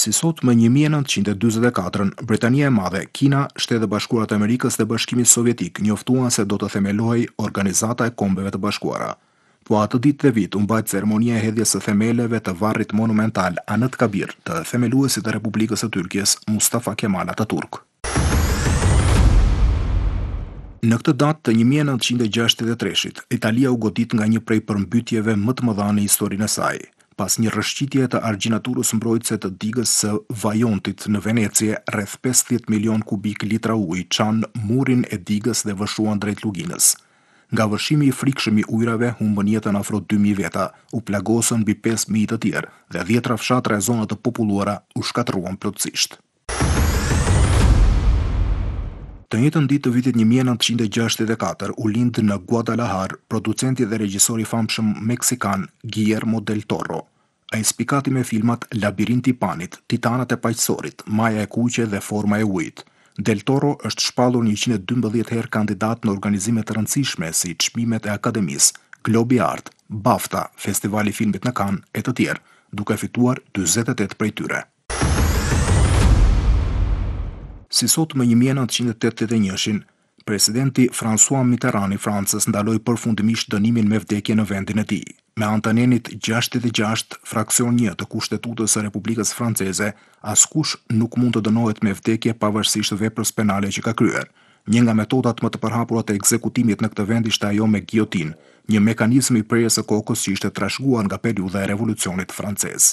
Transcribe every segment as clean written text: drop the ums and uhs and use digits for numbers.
Si sot më 1944, Britania e Madhe, Kina, Shtetet e Bashkuara të Amerikës dhe Bashkimi Sovjetik njoftuan se do të themelohej Organizata e Kombeve të Bashkuara. Po atë ditë dhe vit u mbajt ceremonia e hedhjes së themeleve të varrit monumental Anıt Kabir të themeluesit të Republikës së Turqisë Mustafa Kemal Ataturk. Në këtë datë të 1963-shit, Italia u godit nga një prej përmbytjeve më të mëdha në historinë e saj. Pas një rrëshqitje të argjinaturës mbrojtëse të digës së Vajontit në Venecie, rreth 50 milion kubik litra ujë çanë murin e digës dhe vëshuan drejt luginës. Nga vëshimi i frikshëm i ujrave humbën jetën afro 2000 veta, u plagosën mbi 5000 të tjerë dhe 10 fshatra e zona të populluara u shkatëruan plotësisht. Të njëjtën ditë të vitit 1964 u lind në Guadalajara producenti dhe regjisori i famshëm meksikan Guillermo del Toro. Ai spikati me filmat Labirinti i Panit, Titanat e Paqësorit, Maja e Kuqe dhe Forma e Ujit. Del Toro është shpallur 112 herë kandidat në organizime të rëndësishme si çmimet e Akademisë, Globi i Art, BAFTA, Festivali i Filmit në Cannes e të tjerë, duke fituar 48 prej tyre. Si sot më 1981-shin, presidenti François Mitterrand i Francës ndaloi përfundimisht dënimin me vdekje në vendin e tij. Me anë të nenit 66, fraksion 1 të Kushtetutës së Republikës Franceze, askush nuk mund të dënohet me vdekje pavarësisht veprës penale që ka kryer. Një nga metodat më të përhapura të ekzekutimit në këtë vend ishte ajo me giotin, një mekanizëm i prerjes së kokës që ishte trashëguar nga periudha e revolucionit francez.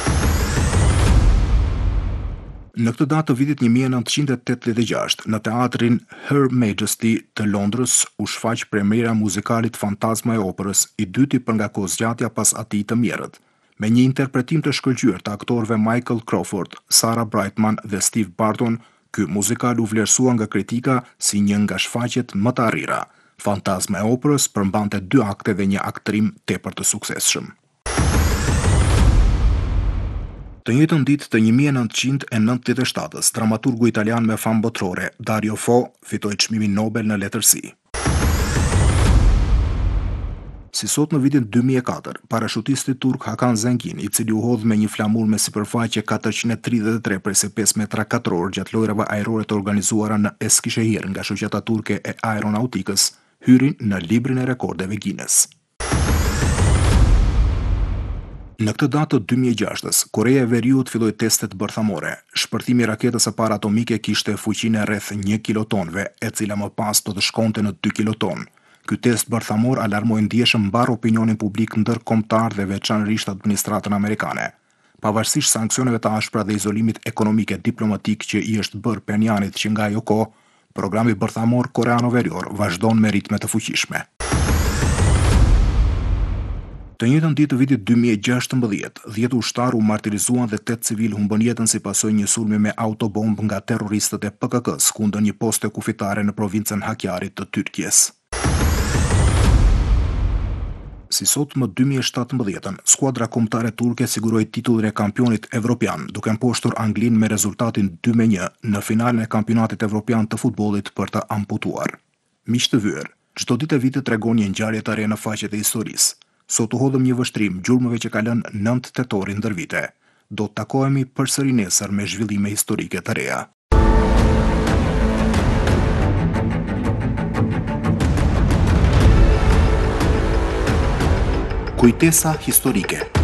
Në këtë datë të vitit 1986, në teatrin Her Majesty të Londrës u shfaq premiera e muzikalit Fantazma e Operës, i dyti për nga kozgjatja pas atij të Mjerët. Me një interpretim të shkëlqyer të aktorëve Michael Crawford, Sarah Brightman dhe Steve Barton, ky muzikal u vlerësua nga kritika si një nga shfaqjet më të arrira. Fantazma e Operës përmbante 2 akte dhe një aktrim tepër të suksesshëm. Të njëjtën ditë të 1997-s, dramaturgu italian me famë botërore, Dario Fo, fitoi çmimin Nobel në letërsi. Si sot në vitin 2004, parashutisti turk Hakan Zengin, i cili u hodh me një flamur me sipërfaqe 433 prej se 5 metra katror gjatë lojrave ajrore të organizuara në Eskishehir nga shoqata turke e aeronautikës, hyri në librin e rekordeve Guinness. Në këtë datë të 2006-s, Koreja e Veriut filloi testet bërthamore. Shpërthimi i raketës së parë atomike kishte fuqinë rreth 1 kilotonëve, e cila më pas do të shkonte në 2 kiloton. Ky test bërthamor alarmoi ndjeshëm mbar opinionin publik ndërkombëtar dhe veçanërisht administratën amerikane. Pavarësisht sanksioneve të ashpra dhe izolimit ekonomik e diplomatik që i është bërë Pyonjanit që nga ajo kohë, programi bërthamor koreano-verior vazhdon me ritme të fuqishme. Të njëjtën ditë të vitit 2016, 10 ushtarë u martirizuan dhe 8 civil humbën jetën si pasojë një sulmi me autobomb nga terroristët e PKK-s kundër një poste kufitare në provincën Hakkari të Turqisë. Si sot më 2017, skuadra kombëtare turke siguroi titullin e kampionit evropian, duke mposhtur Anglinë me rezultatin 2-1 në finalen e kampionatit evropian të futbollit për të amputuar. Miq të vyer, çdo ditë e vitit tregon një ngjarje të re në faqet e historisë. Sot u hodhëm një vështrim gjurmëve që ka lënë 9 tetorin ndër vite. Do të takohemi përsëri nesër me zhvillime historike të reja. Kujtesa historike.